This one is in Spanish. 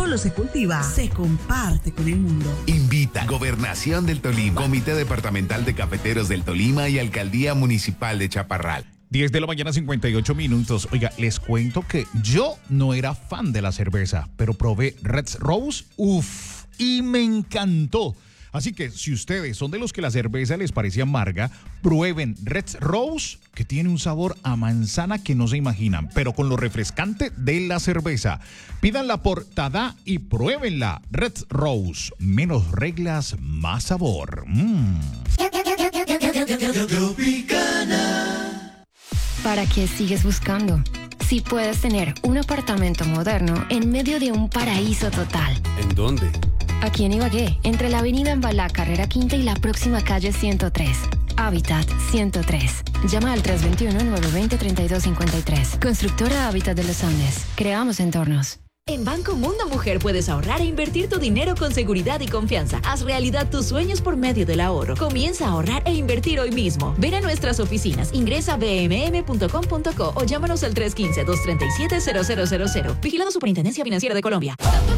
solo se cultiva, se comparte con el mundo. Invita Gobernación del Tolima, Comité Departamental de Cafeteros del Tolima y Alcaldía Municipal de Chaparral. 10 de la mañana, 58 minutos. Oiga, les cuento que yo no era fan de la cerveza, pero probé Red's Rose, y me encantó. Así que si ustedes son de los que la cerveza les parecía amarga, prueben Red's Rose, que tiene un sabor a manzana que no se imaginan, pero con lo refrescante de la cerveza. Pídanla por Tada y pruébenla. Red's Rose, menos reglas, más sabor. ¿Para qué sigues buscando? Si puedes tener un apartamento moderno en medio de un paraíso total. ¿En dónde? Aquí en Ibagué, entre la avenida Embalá, carrera quinta y la próxima calle 103. Hábitat 103. Llama al 321-920-3253. Constructora Hábitat de los Andes. Creamos entornos. En Banco Mundo Mujer puedes ahorrar e invertir tu dinero con seguridad y confianza. Haz realidad tus sueños por medio del ahorro. Comienza a ahorrar e invertir hoy mismo. Ven a nuestras oficinas, ingresa a bmm.com.co o llámanos al 315-237-0000. Vigilado Superintendencia Financiera de Colombia.